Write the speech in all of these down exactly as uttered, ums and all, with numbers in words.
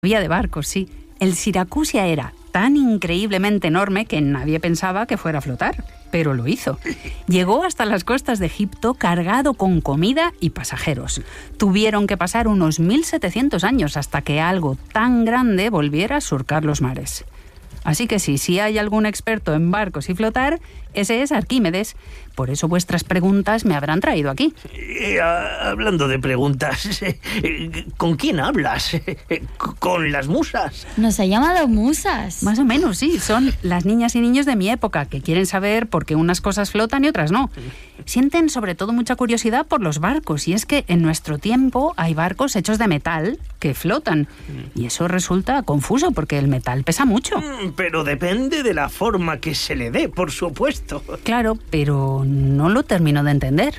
Había de barcos, sí. El Siracusia era tan increíblemente enorme que nadie pensaba que fuera a flotar, pero lo hizo. Llegó hasta las costas de Egipto cargado con comida y pasajeros. Tuvieron que pasar unos mil setecientos años hasta que algo tan grande volviera a surcar los mares. Así que sí, si hay algún experto en barcos y flotar, ese es Arquímedes. Por eso vuestras preguntas me habrán traído aquí. Eh, hablando de preguntas, eh, ¿con quién hablas? Eh, ¿Con las musas? Nos ha llamado musas. Más o menos, sí. Son las niñas y niños de mi época que quieren saber por qué unas cosas flotan y otras no. Sienten sobre todo mucha curiosidad por los barcos, y es que en nuestro tiempo hay barcos hechos de metal que flotan. Y eso resulta confuso porque el metal pesa mucho. Pero depende de la forma que se le dé, por supuesto. Claro, pero no lo termino de entender.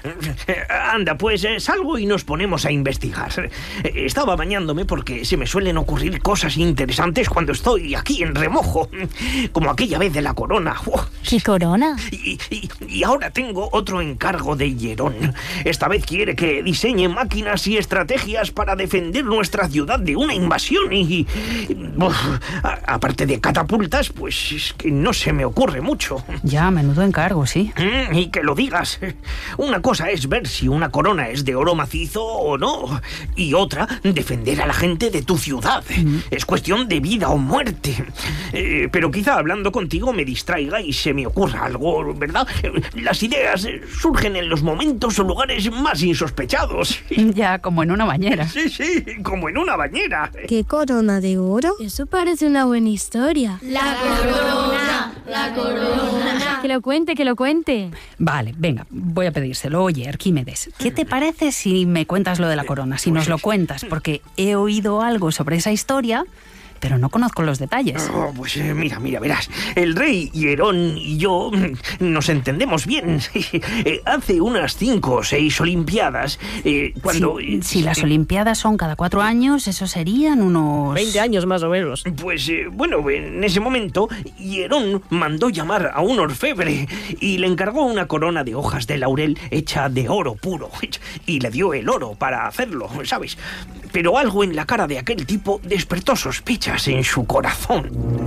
Anda, pues eh, salgo y nos ponemos a investigar. Estaba bañándome porque se me suelen ocurrir cosas interesantes cuando estoy aquí en remojo. Como aquella vez de la corona. ¿Qué corona? Y, y, y ahora tengo otro encargo de Hierón. Esta vez quiere que diseñe máquinas y estrategias para defender nuestra ciudad de una invasión. Y, y uf, a, aparte de catapultas, pues es que no se me ocurre mucho. Ya, menudo encargo, sí. Mm, y que lo digas. Una cosa es ver si una corona es de oro macizo o no. Y otra, defender a la gente de tu ciudad. Mm. Es cuestión de vida o muerte. Eh, pero quizá hablando contigo me distraiga y se me ocurra algo, ¿verdad? Las ideas surgen en los momentos o lugares más insospechados. Ya, como en una bañera. Sí, sí, como en una bañera. ¿Qué corona de oro? Eso parece una buena historia. La corona, la corona. Que lo cuente, que lo cuente. Vale, venga, voy a pedírselo. Oye, Arquímedes, ¿qué te parece si me cuentas lo de la corona? Si nos lo cuentas, porque he oído algo sobre esa historia, pero no conozco los detalles. Oh, pues eh, mira, mira, verás. El rey Hierón y yo nos entendemos bien. eh, hace unas cinco o seis olimpiadas, eh, cuando... Si, eh, si las eh, olimpiadas son cada cuatro años, eso serían unos... veinte años más o menos. Pues, eh, bueno, en ese momento, Hierón mandó llamar a un orfebre y le encargó una corona de hojas de laurel hecha de oro puro. Y le dio el oro para hacerlo, ¿sabes? Pero algo en la cara de aquel tipo despertó sospechas en su corazón.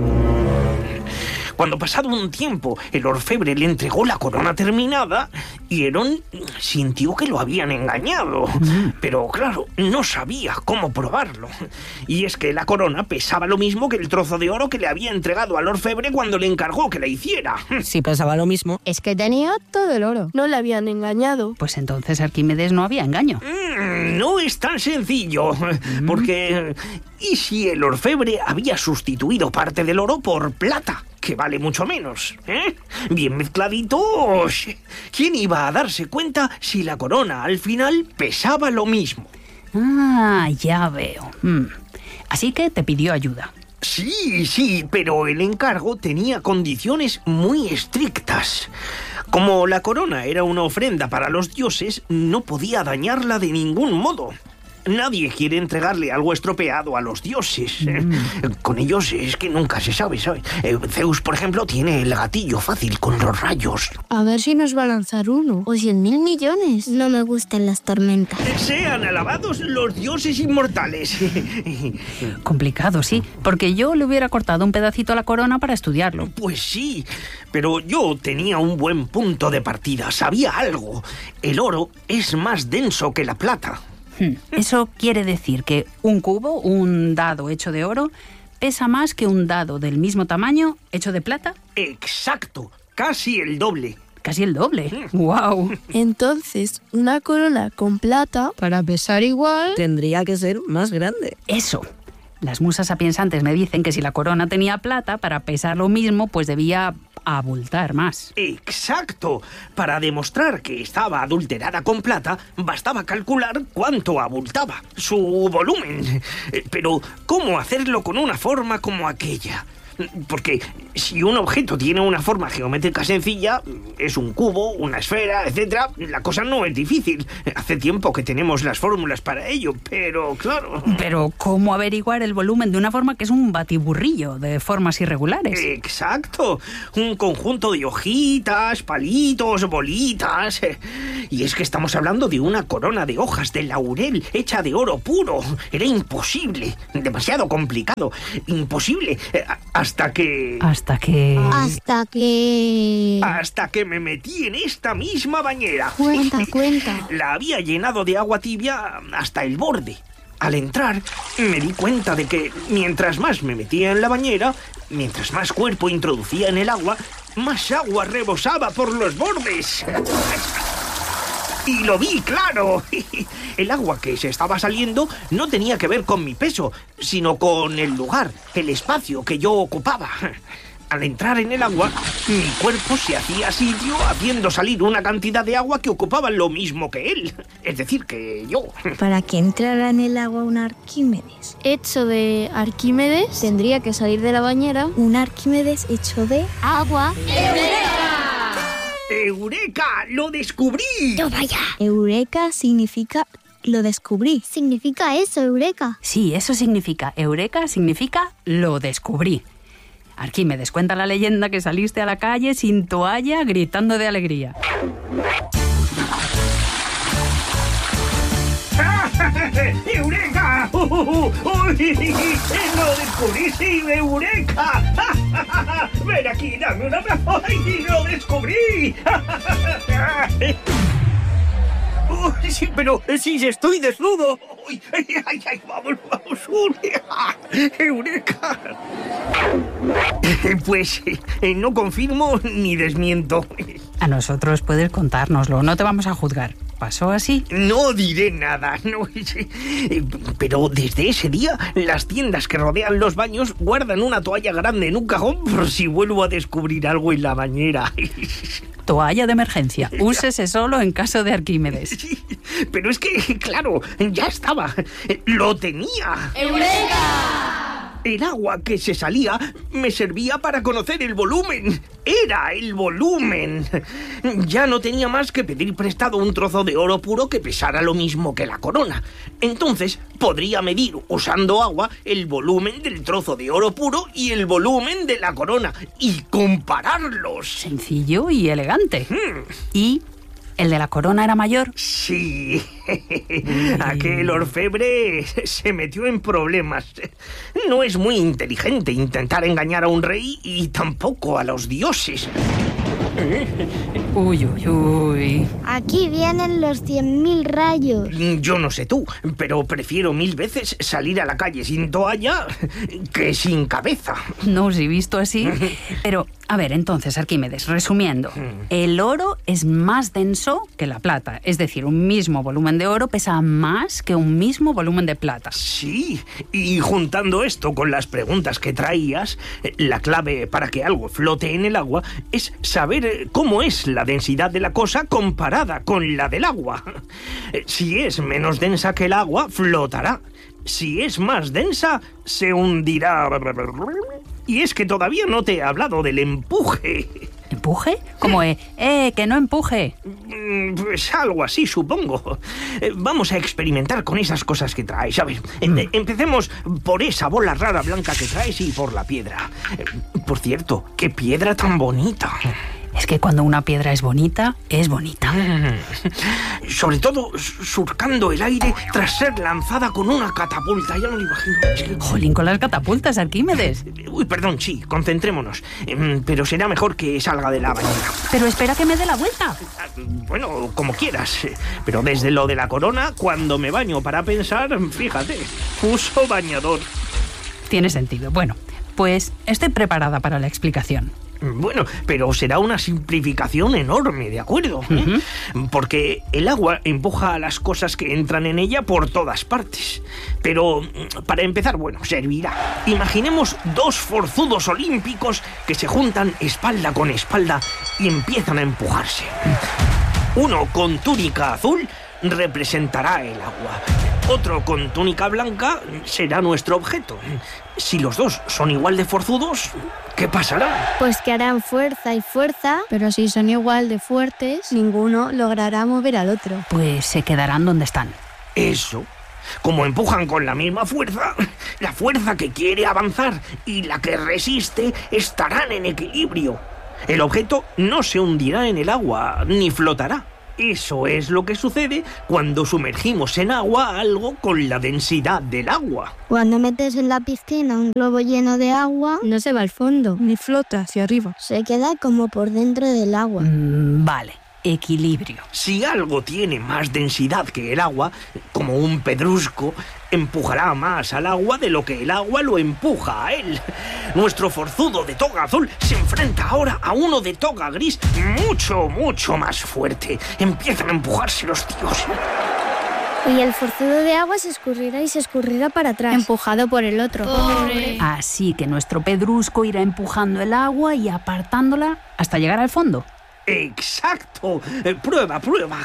Cuando pasado un tiempo el orfebre le entregó la corona terminada, Hierón sintió que lo habían engañado. Mm. Pero claro, no sabía cómo probarlo. Y es que la corona pesaba lo mismo que el trozo de oro que le había entregado al orfebre cuando le encargó que la hiciera. Si pesaba lo mismo. Es que tenía todo el oro. No le habían engañado. Pues entonces Arquímedes no había engaño. Mm, no es tan sencillo. Mm. Porque... ¿y si el orfebre había sustituido parte del oro por plata? Que vale mucho menos, ¿eh? Bien mezcladito. ¿Quién iba a darse cuenta si la corona al final pesaba lo mismo? Ah, ya veo. Mm. Así que te pidió ayuda. Sí, sí, pero el encargo tenía condiciones muy estrictas. Como la corona era una ofrenda para los dioses, no podía dañarla de ningún modo. Nadie quiere entregarle algo estropeado a los dioses. Mm. Con ellos es que nunca se sabe, ¿sabes? Zeus, por ejemplo, tiene el gatillo fácil con los rayos. A ver si nos va a lanzar uno. O cien mil millones. No me gustan las tormentas. Sean alabados los dioses inmortales. Complicado, sí, porque yo le hubiera cortado un pedacito a la corona para estudiarlo. Pues sí, pero yo tenía un buen punto de partida. Sabía algo. El oro es más denso que la plata. Eso quiere decir que un cubo, un dado hecho de oro, pesa más que un dado del mismo tamaño hecho de plata. Exacto, casi el doble. Casi el doble. ¡Wow! Entonces, una corona con plata, para pesar igual, tendría que ser más grande. Eso. Las musas sapiensantes me dicen que si la corona tenía plata, para pesar lo mismo, pues debía abultar más. ¡Exacto! Para demostrar que estaba adulterada con plata, bastaba calcular cuánto abultaba, su volumen. Pero, ¿cómo hacerlo con una forma como aquella? Porque si un objeto tiene una forma geométrica sencilla, es un cubo, una esfera, etcétera, la cosa no es difícil. Hace tiempo que tenemos las fórmulas para ello, pero claro... Pero ¿cómo averiguar el volumen de una forma que es un batiburrillo de formas irregulares? Exacto. Un conjunto de hojitas, palitos, bolitas... Y es que estamos hablando de una corona de hojas de laurel hecha de oro puro. Era imposible, demasiado complicado, imposible, hasta que... Hasta que... Hasta que... Hasta que me metí en esta misma bañera. Cuenta, cuenta. La había llenado de agua tibia hasta el borde. Al entrar, me di cuenta de que mientras más me metía en la bañera, mientras más cuerpo introducía en el agua, más agua rebosaba por los bordes. Y lo vi claro. El agua que se estaba saliendo no tenía que ver con mi peso, sino con el lugar, el espacio que yo ocupaba. Al entrar en el agua, mi cuerpo se hacía sitio haciendo salir una cantidad de agua que ocupaba lo mismo que él. Es decir, que yo. Para que entrara en el agua un Arquímedes Hecho de Arquímedes, tendría que salir de la bañera un Arquímedes hecho de agua. ¡Eureka! ¡Lo descubrí! ¡No vaya! Eureka significa lo descubrí. ¿Significa eso, Eureka? Sí, eso significa. Eureka significa lo descubrí. Arquímedes, cuenta la leyenda que saliste a la calle sin toalla gritando de alegría. ¡Eureka! ¡Uh, uh, uh! ¡Uy! ¡Lo descubrí! ¡Sí, Eureka! ¡Ven aquí, dame un abrazo! ¡Ay, lo descubrí! ¡Uy, sí, pero sí, estoy desnudo! ¡Ay, ay, ay, ay! ¡Vamos, vamos! ¡Eureka! Pues eh, no confirmo ni desmiento. A nosotros puedes contárnoslo, no te vamos a juzgar. ¿Pasó así? No diré nada, no. Pero desde ese día, las tiendas que rodean los baños guardan una toalla grande en un cajón por si vuelvo a descubrir algo en la bañera. Toalla de emergencia. Úsese solo en caso de Arquímedes. Sí, pero es que, claro, ya estaba. ¡Lo tenía! ¡Eureka! El agua que se salía me servía para conocer el volumen. ¡Era el volumen! Ya no tenía más que pedir prestado un trozo de oro puro que pesara lo mismo que la corona. Entonces podría medir, usando agua, el volumen del trozo de oro puro y el volumen de la corona y compararlos. Sencillo y elegante. Hmm. ¿Y el de la corona era mayor? Sí. Aquel orfebre se metió en problemas. No es muy inteligente intentar engañar a un rey y tampoco a los dioses. Uy, uy, uy. Aquí vienen los cien mil rayos. Yo no sé tú, pero prefiero mil veces salir a la calle sin toalla que sin cabeza. No os he visto así. Pero, a ver, entonces, Arquímedes, resumiendo. El oro es más denso que la plata. Es decir, un mismo volumen de oro pesa más que un mismo volumen de plata. Sí, y juntando esto con las preguntas que traías, la clave para que algo flote en el agua es saber cómo es la densidad de la cosa comparada con la del agua. Si es menos densa que el agua, flotará. Si es más densa, se hundirá. Y es que todavía no te he hablado del empuje. ¿Empuje? ¿Cómo es? ¡Eh, que no empuje! Pues algo así, supongo. Vamos a experimentar con esas cosas que traes. A ver, mm. empecemos por esa bola rara blanca que traes y por la piedra. Por cierto, qué piedra tan bonita. Es que cuando una piedra es bonita, es bonita. Mm. Sobre todo surcando el aire tras ser lanzada con una catapulta. Ya me lo imagino. Jolín, con las catapultas, Arquímedes. Uy, perdón, sí, concentrémonos. Pero será mejor que salga de la bañera. Pero espera que me dé la vuelta. Bueno, como quieras. Pero desde lo de la corona, cuando me baño para pensar, fíjate, uso bañador. Tiene sentido. Bueno, pues estoy preparada para la explicación. Bueno, pero será una simplificación enorme, ¿de acuerdo? ¿Eh? Uh-huh. Porque el agua empuja a las cosas que entran en ella por todas partes. Pero, para empezar, bueno, servirá. Imaginemos dos forzudos olímpicos que se juntan espalda con espalda y empiezan a empujarse. Uno con túnica azul representará el agua. Otro con túnica blanca será nuestro objeto. Si los dos son igual de forzudos, ¿qué pasará? Pues que harán fuerza y fuerza. Pero si son igual de fuertes, ninguno logrará mover al otro. Pues se quedarán donde están. Eso. Como empujan con la misma fuerza, la fuerza que quiere avanzar y la que resiste estarán en equilibrio. El objeto no se hundirá en el agua ni flotará. Eso es lo que sucede cuando sumergimos en agua algo con la densidad del agua. Cuando metes en la piscina un globo lleno de agua, No se va al fondo, ni flota hacia arriba. se queda como por dentro del agua. Mm, vale, equilibrio. Si algo tiene más densidad que el agua, como un pedrusco, empujará más al agua de lo que el agua lo empuja a él. Nuestro forzudo de toga azul se enfrenta ahora a uno de toga gris mucho, mucho más fuerte. Empiezan a empujarse los tíos. Y el forzudo de agua se escurrirá y se escurrirá para atrás. Empujado por el otro. Pobre. Así que nuestro pedrusco irá empujando el agua y apartándola hasta llegar al fondo. ¡Exacto! Eh, Prueba, prueba.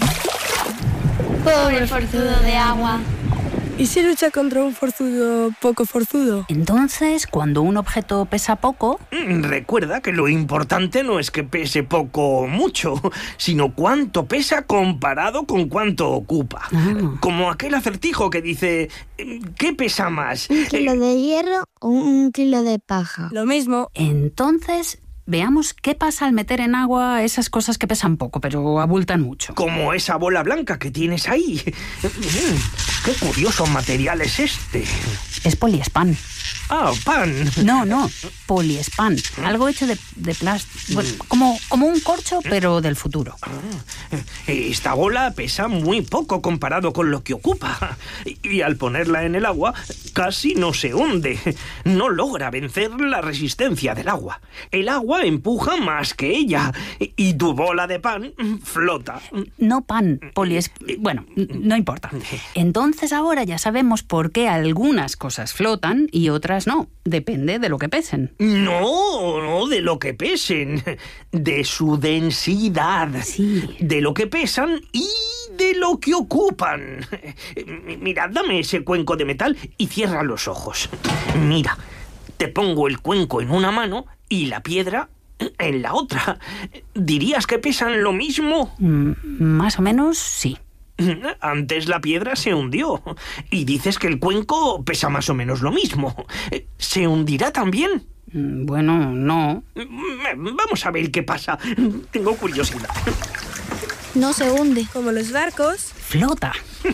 Pobre forzudo de agua. ¿Y si lucha contra un forzudo poco forzudo? Entonces, cuando un objeto pesa poco, Mm, Recuerda que lo importante no es que pese poco o mucho, sino cuánto pesa comparado con cuánto ocupa. Ah. Como aquel acertijo que dice, ¿qué pesa más? ¿Un kilo de hierro o un kilo de paja? Lo mismo. entonces veamos qué pasa al meter en agua esas cosas que pesan poco, pero abultan mucho. Como esa bola blanca que tienes ahí. Mm, ¡Qué curioso material es este! Es poliespan. Ah, pan. No, no, poliespan. Algo hecho de, de plástico. Bueno, como, como un corcho, pero del futuro. Esta bola pesa muy poco comparado con lo que ocupa. Y al ponerla en el agua, casi no se hunde. No logra vencer la resistencia del agua. El agua empuja más que ella. Y tu bola de pan flota. No pan, polies... Bueno, no importa. Entonces ahora ya sabemos por qué algunas cosas flotan y otras no. Depende de lo que pesen. No, no de lo que pesen. De su densidad. Sí. De lo que pesan y de lo que ocupan. Mira, dame ese cuenco de metal y cierra los ojos. Mira, te pongo el cuenco en una mano y la piedra en la otra. ¿Dirías que pesan lo mismo? Mm, más o menos, sí. Antes la piedra se hundió. Y dices que el cuenco pesa más o menos lo mismo. ¿Se hundirá también? Mm, Bueno, no. Vamos a ver qué pasa. Tengo curiosidad. No se hunde. Como los barcos. Flota.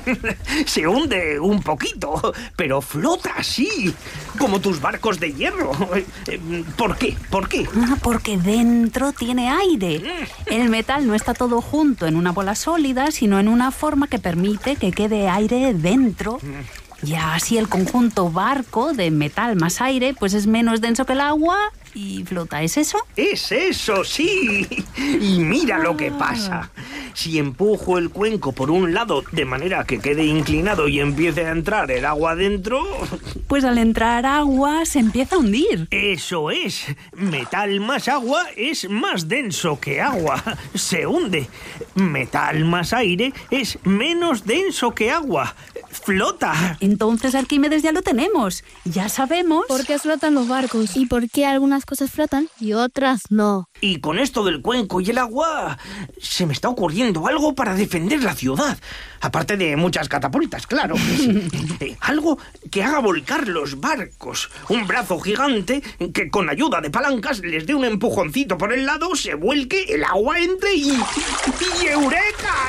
Se hunde un poquito, pero flota, sí. Como tus barcos de hierro. ¿Por qué? ¿Por qué? Ah, porque dentro tiene aire. El metal no está todo junto en una bola sólida, sino en una forma que permite que quede aire dentro. Y así el conjunto barco de metal más aire pues es menos denso que el agua y flota. ¿Es eso? Es eso, sí. Y mira lo que pasa. Si empujo el cuenco por un lado de manera que quede inclinado y empiece a entrar el agua dentro... Pues al entrar agua se empieza a hundir. Eso es. Metal más agua es más denso que agua. Se hunde. Metal más aire es menos denso que agua. Flota. Entonces, Arquímedes, ya lo tenemos. Ya sabemos... ¿Por qué flotan los barcos? ¿Y por qué algunas cosas flotan y otras no? Y con esto del cuenco y el agua, se me está ocurriendo algo para defender la ciudad. Aparte de muchas catapultas, claro. Eh, algo que haga volcar los barcos. Un brazo gigante que con ayuda de palancas les dé un empujoncito por el lado, se vuelque, el agua entre y... ¡y eureka!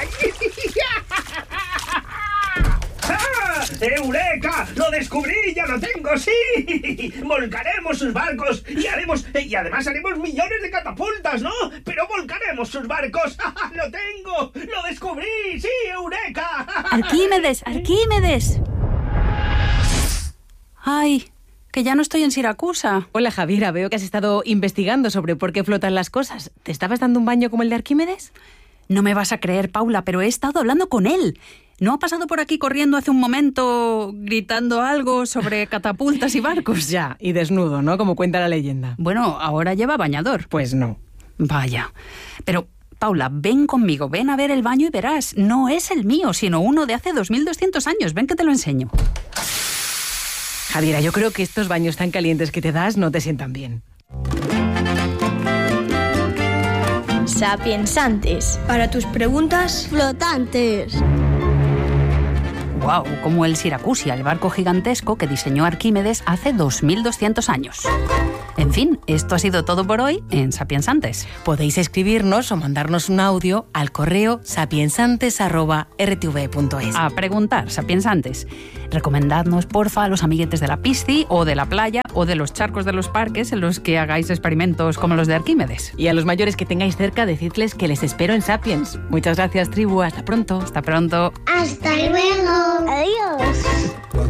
¡Ah! ¡Eureka! ¡Lo descubrí! ¡Ya lo tengo! ¡Sí! Volcaremos sus barcos y haremos... Y además haremos millones de catapultas, ¿no? Pero volcaremos sus barcos. ¡Lo tengo! ¡Lo descubrí! ¡Sí! ¡Eureka! Arquímedes, Arquímedes. Ay, que ya no estoy en Siracusa. Hola, Javiera. Veo que has estado investigando sobre por qué flotan las cosas. ¿Te estabas dando un baño como el de Arquímedes? No me vas a creer, Paula, pero he estado hablando con él. ¿No ha pasado por aquí corriendo hace un momento gritando algo sobre catapultas y barcos? Ya, y desnudo, ¿no? Como cuenta la leyenda. Bueno, ahora lleva bañador. Pues no. Vaya. Pero, Paula, ven conmigo, ven a ver el baño y verás. No es el mío, sino uno de hace dos mil doscientos años. Ven que te lo enseño. Javiera, yo creo que estos baños tan calientes que te das no te sientan bien. Sapiensantes. Para tus preguntas flotantes. Wow, como el Siracusia, el barco gigantesco que diseñó Arquímedes hace dos mil doscientos años. En fin, esto ha sido todo por hoy en Sapiensantes. Podéis escribirnos o mandarnos un audio al correo sapiensantes arroba r t v punto es. A preguntar, Sapiensantes. Recomendadnos, porfa, a los amiguetes de la pisci o de la playa o de los charcos de los parques en los que hagáis experimentos como los de Arquímedes. Y a los mayores que tengáis cerca, decidles que les espero en Sapiens. Muchas gracias, tribu. Hasta pronto. Hasta pronto. Hasta luego. Adiós.